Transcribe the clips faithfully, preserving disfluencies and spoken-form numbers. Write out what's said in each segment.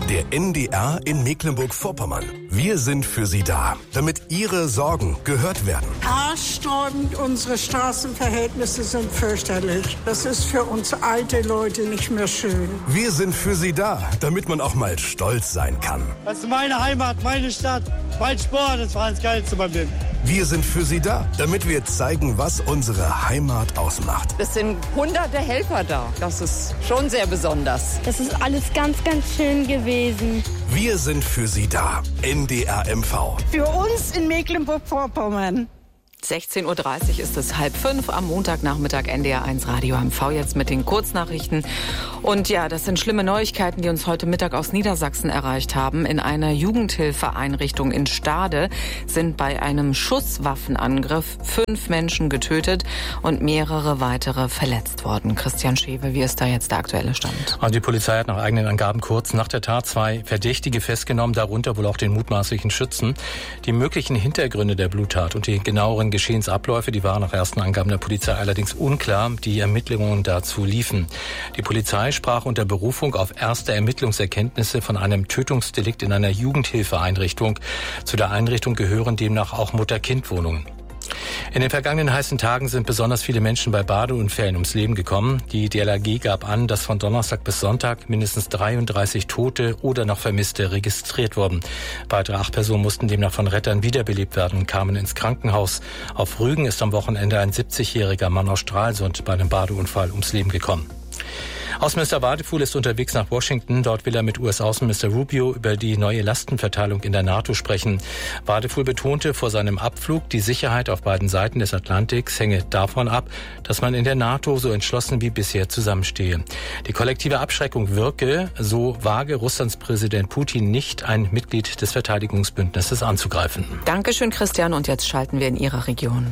Der N D R in Mecklenburg-Vorpommern. Wir sind für Sie da, damit Ihre Sorgen gehört werden. Haarsträubend, unsere Straßenverhältnisse sind fürchterlich. Das ist für uns alte Leute nicht mehr schön. Wir sind für Sie da, damit man auch mal stolz sein kann. Das ist meine Heimat, meine Stadt, mein Sport, das war das Geilste beim Leben. Wir sind für Sie da, damit wir zeigen, was unsere Heimat ausmacht. Es sind hunderte Helfer da. Das ist schon sehr besonders. Das ist alles ganz, ganz schön gewesen. Wir sind für Sie da. N D R M V. Für uns in Mecklenburg-Vorpommern. sechzehn Uhr dreißig ist es, halb fünf am Montagnachmittag, N D R eins Radio M V jetzt mit den Kurznachrichten. Und ja, das sind schlimme Neuigkeiten, die uns heute Mittag aus Niedersachsen erreicht haben. In einer Jugendhilfeeinrichtung in Stade sind bei einem Schusswaffenangriff fünf Menschen getötet und mehrere weitere verletzt worden. Christian Schewe, wie ist da jetzt der aktuelle Stand? Die Polizei hat nach eigenen Angaben kurz nach der Tat zwei Verdächtige festgenommen, darunter wohl auch den mutmaßlichen Schützen. Die möglichen Hintergründe der Bluttat und die genaueren Geschehensabläufe, die waren nach ersten Angaben der Polizei allerdings unklar. Die Ermittlungen dazu liefen. Die Polizei sprach unter Berufung auf erste Ermittlungserkenntnisse von einem Tötungsdelikt in einer Jugendhilfeeinrichtung. Zu der Einrichtung gehören demnach auch Mutter-Kind-Wohnungen. In den vergangenen heißen Tagen sind besonders viele Menschen bei Badeunfällen ums Leben gekommen. Die D L R G gab an, dass von Donnerstag bis Sonntag mindestens dreiunddreißig Tote oder noch Vermisste registriert wurden. Weitere acht Personen mussten demnach von Rettern wiederbelebt werden und kamen ins Krankenhaus. Auf Rügen ist am Wochenende ein siebzigjähriger Mann aus Stralsund bei einem Badeunfall ums Leben gekommen. Außenminister Wadefuhl ist unterwegs nach Washington. Dort will er mit U S-Außenminister Rubio über die neue Lastenverteilung in der NATO sprechen. Wadefuhl betonte vor seinem Abflug, die Sicherheit auf beiden Seiten des Atlantiks hänge davon ab, dass man in der NATO so entschlossen wie bisher zusammenstehe. Die kollektive Abschreckung wirke, so wage Russlands Präsident Putin nicht, ein Mitglied des Verteidigungsbündnisses anzugreifen. Dankeschön, Christian. Und jetzt schalten wir in Ihre Region.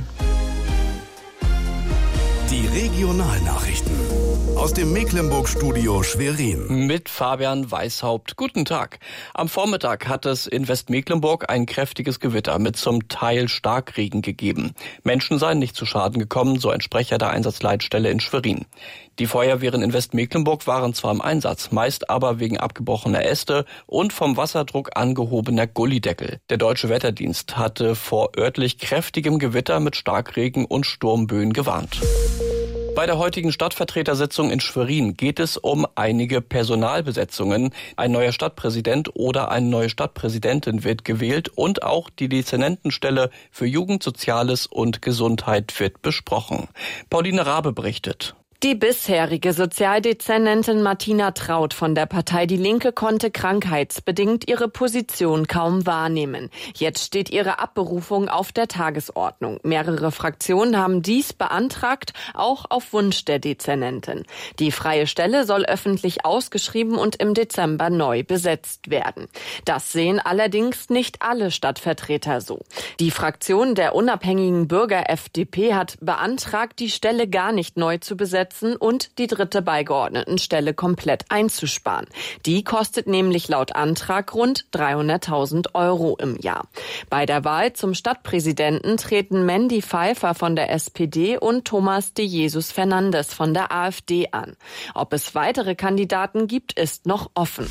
Die Regionalnachrichten aus dem Mecklenburg-Studio Schwerin. Mit Fabian Weishaupt. Guten Tag. Am Vormittag hat es in Westmecklenburg ein kräftiges Gewitter mit zum Teil Starkregen gegeben. Menschen seien nicht zu Schaden gekommen, so ein Sprecher der Einsatzleitstelle in Schwerin. Die Feuerwehren in Westmecklenburg waren zwar im Einsatz, meist aber wegen abgebrochener Äste und vom Wasserdruck angehobener Gullideckel. Der Deutsche Wetterdienst hatte vor örtlich kräftigem Gewitter mit Starkregen und Sturmböen gewarnt. Bei der heutigen Stadtvertretersitzung in Schwerin geht es um einige Personalbesetzungen. Ein neuer Stadtpräsident oder eine neue Stadtpräsidentin wird gewählt und auch die Dezernentenstelle für Jugend, Soziales und Gesundheit wird besprochen. Pauline Rabe berichtet. Die bisherige Sozialdezernentin Martina Traut von der Partei Die Linke konnte krankheitsbedingt ihre Position kaum wahrnehmen. Jetzt steht ihre Abberufung auf der Tagesordnung. Mehrere Fraktionen haben dies beantragt, auch auf Wunsch der Dezernentin. Die freie Stelle soll öffentlich ausgeschrieben und im Dezember neu besetzt werden. Das sehen allerdings nicht alle Stadtvertreter so. Die Fraktion der unabhängigen Bürger F D P hat beantragt, die Stelle gar nicht neu zu besetzen und die dritte Beigeordnetenstelle komplett einzusparen. Die kostet nämlich laut Antrag rund dreihunderttausend Euro im Jahr. Bei der Wahl zum Stadtpräsidenten treten Mandy Pfeiffer von der S P D und Thomas de Jesus Fernandes von der AfD an. Ob es weitere Kandidaten gibt, ist noch offen.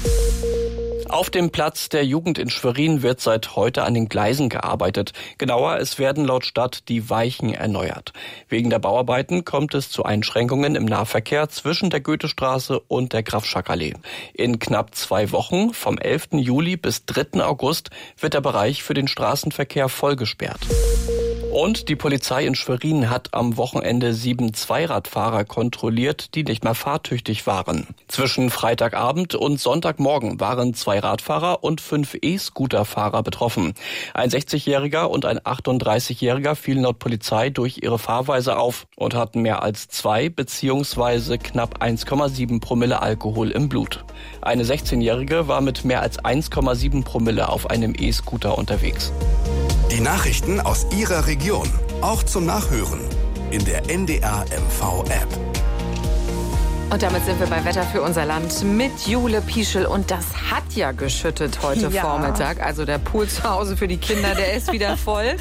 Auf dem Platz der Jugend in Schwerin wird seit heute an den Gleisen gearbeitet. Genauer, es werden laut Stadt die Weichen erneuert. Wegen der Bauarbeiten kommt es zu Einschränkungen im Nahverkehr zwischen der Goethestraße und der Graf-Schack-Allee. In knapp zwei Wochen, vom elften Juli bis dritten August, wird der Bereich für den Straßenverkehr voll gesperrt. Und die Polizei in Schwerin hat am Wochenende sieben Zweiradfahrer kontrolliert, die nicht mehr fahrtüchtig waren. Zwischen Freitagabend und Sonntagmorgen waren zwei Radfahrer und fünf E-Scooterfahrer betroffen. Ein sechzigjähriger und ein achtunddreißigjähriger fielen laut Polizei durch ihre Fahrweise auf und hatten mehr als zwei bzw. knapp eins Komma sieben Promille Alkohol im Blut. Eine sechzehnjährige war mit mehr als eins Komma sieben Promille auf einem E-Scooter unterwegs. Die Nachrichten aus Ihrer Region, auch zum Nachhören in der N D R M V App. Und damit sind wir bei Wetter für unser Land mit Jule Pieschel. Und das hat ja geschüttet heute ja. Vormittag. Also der Pool zu Hause für die Kinder, der ist wieder voll.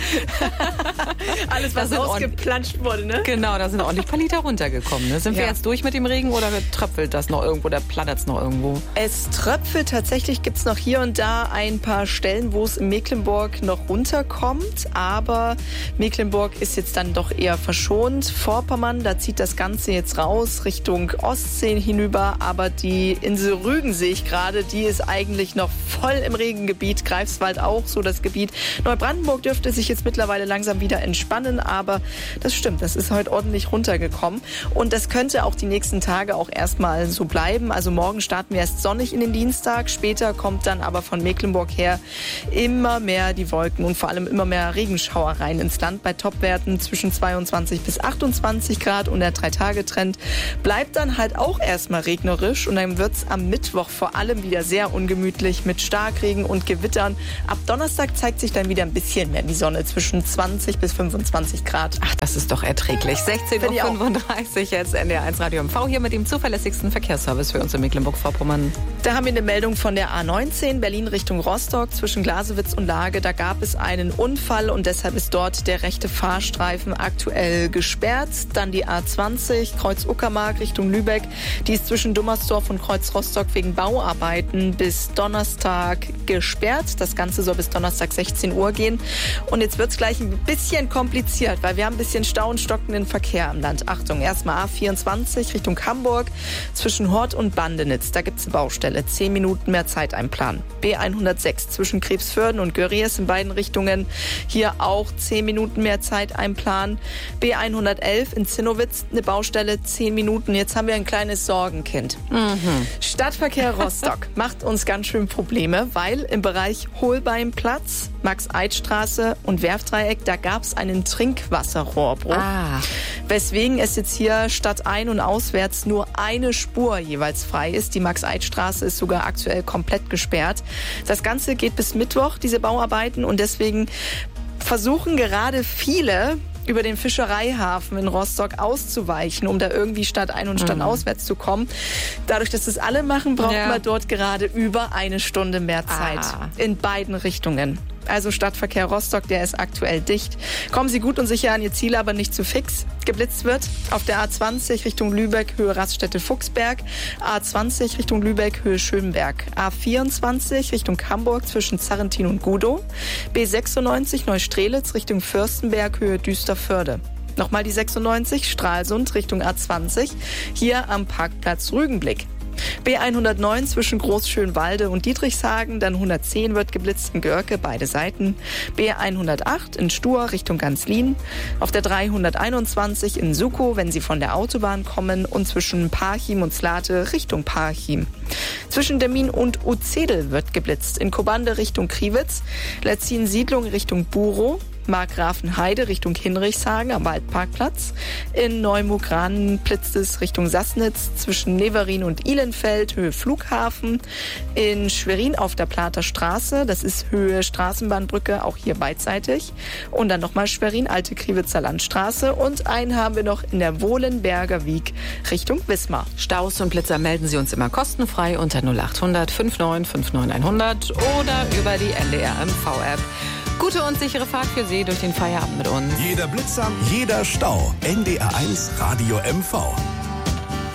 Alles, was rausgeplanscht wurde, ne? Genau, da sind ordentlich ein paar Liter runtergekommen. Ne? Sind ja. wir jetzt durch mit dem Regen oder tröpfelt das noch irgendwo oder plattert es noch irgendwo? Es tröpfelt. Tatsächlich gibt es noch hier und da ein paar Stellen, wo es in Mecklenburg noch runterkommt. Aber Mecklenburg ist jetzt dann doch eher verschont. Vorpommern, da zieht das Ganze jetzt raus Richtung Ostsee hinüber, aber die Insel Rügen sehe ich gerade, die ist eigentlich noch voll im Regengebiet, Greifswald auch so das Gebiet. Neubrandenburg dürfte sich jetzt mittlerweile langsam wieder entspannen, aber das stimmt, das ist heute ordentlich runtergekommen und das könnte auch die nächsten Tage auch erstmal so bleiben. Also morgen starten wir erst sonnig in den Dienstag, später kommt dann aber von Mecklenburg her immer mehr die Wolken und vor allem immer mehr Regenschauer rein ins Land bei Topwerten zwischen zweiundzwanzig bis achtundzwanzig Grad und der Drei-Tage-Trend bleibt dann halt auch erstmal regnerisch und dann wird es am Mittwoch vor allem wieder sehr ungemütlich mit Starkregen und Gewittern. Ab Donnerstag zeigt sich dann wieder ein bisschen mehr die Sonne zwischen zwanzig bis fünfundzwanzig Grad. Ach, das ist doch erträglich. sechzehn Uhr fünfunddreißig jetzt N D R eins Radio M V hier mit dem zuverlässigsten Verkehrsservice für uns in Mecklenburg-Vorpommern. Da haben wir eine Meldung von der A neunzehn Berlin Richtung Rostock zwischen Glasewitz und Lage. Da gab es einen Unfall und deshalb ist dort der rechte Fahrstreifen aktuell gesperrt. Dann die A zwanzig Kreuz Uckermark Richtung Lübeck. Die ist zwischen Dummersdorf und Kreuz Rostock wegen Bauarbeiten bis Donnerstag gesperrt. Das Ganze soll bis Donnerstag sechzehn Uhr gehen. Und jetzt wird es gleich ein bisschen kompliziert, weil wir haben ein bisschen Stau und stockenden Verkehr am Land. Achtung, erstmal A vierundzwanzig Richtung Hamburg zwischen Hort und Bandenitz. Da gibt es eine Baustelle. Zehn Minuten mehr Zeit einplanen. B hundertsechs zwischen Krebsförden und Görries in beiden Richtungen. Hier auch zehn Minuten mehr Zeit einplanen. B hundertelf in Zinnowitz eine Baustelle. zehn Minuten. Jetzt haben wir ein kleines Sorgenkind. Mhm. Stadtverkehr Rostock macht uns ganz schön Probleme, weil im Bereich Holbeimplatz, Max-Eid-Straße und Werftdreieck, da gab es einen Trinkwasserrohrbruch. Ah. Weswegen es jetzt hier statt ein- und auswärts nur eine Spur jeweils frei ist. Die Max-Eid-Straße ist sogar aktuell komplett gesperrt. Das Ganze geht bis Mittwoch, diese Bauarbeiten, und deswegen versuchen gerade viele über den Fischereihafen in Rostock auszuweichen, um da irgendwie statt ein- und statt mhm. auswärts zu kommen. Dadurch, dass das alle machen, braucht ja. man dort gerade über eine Stunde mehr Zeit. Ah. In beiden Richtungen. Also Stadtverkehr Rostock, der ist aktuell dicht. Kommen Sie gut und sicher an Ihr Ziel, aber nicht zu fix. Geblitzt wird auf der A zwanzig Richtung Lübeck, Höhe Raststätte-Fuchsberg. A zwanzig Richtung Lübeck, Höhe Schönberg. A vierundzwanzig Richtung Hamburg zwischen Zarrentin und Gudow. B sechsundneunzig Neustrelitz Richtung Fürstenberg, Höhe Düsterförde. Nochmal die sechsundneunzig Stralsund Richtung A zwanzig. Hier am Parkplatz Rügenblick. B hundertneun zwischen Großschönwalde und Dietrichshagen, dann hundertzehn wird geblitzt in Görke, beide Seiten. B hundertacht in Stur Richtung Ganzlin. Auf der dreihunderteinundzwanzig in Sukow, wenn Sie von der Autobahn kommen, und zwischen Parchim und Slate Richtung Parchim. Zwischen Demmin und Uzedel wird geblitzt in Kobande Richtung Kriwitz, Letzin Siedlung Richtung Burow. Markgrafenheide Richtung Hinrichshagen am Waldparkplatz. In Neumugran blitzt es Richtung Sassnitz zwischen Neverin und Ihlenfeld, Höhe Flughafen. In Schwerin auf der Plater Straße, das ist Höhe Straßenbahnbrücke, auch hier beidseitig. Und dann nochmal Schwerin, Alte Kriwitzer Landstraße. Und einen haben wir noch in der Wohlenberger Wiek Richtung Wismar. Staus und Blitzer melden Sie uns immer kostenfrei unter null achthundert fünfundneunzig fünfundneunzig hundert oder über die N D R M V-App. Gute und sichere Fahrt für Sie durch den Feierabend mit uns. Jeder Blitzer, jeder Stau. N D R eins Radio M V.